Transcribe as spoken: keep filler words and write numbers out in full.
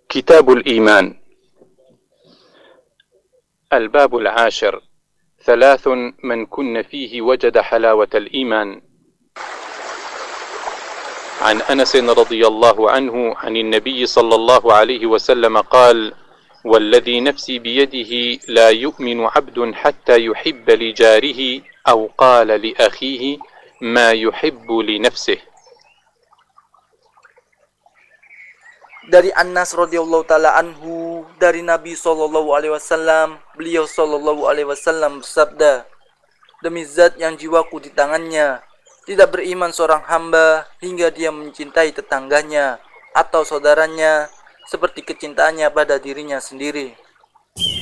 كتاب الإيمان. الباب العاشر. ثلاث من كن فيه وجد حلاوة الإيمان. عن أنس رضي الله عنه عن النبي صلى الله عليه وسلم قال: والذي نفسي بيده لا يؤمن عبد حتى يحب لجاره أو قال لأخيه ما يحب لنفسه. Dari Anas radhiyallahu taala anhu, dari Nabi sallallahu alaihi wasallam, beliau sallallahu alaihi wasallam bersabda, demi zat yang jiwaku di tangannya, tidak beriman seorang hamba hingga dia mencintai tetangganya atau saudaranya seperti kecintaannya pada dirinya sendiri.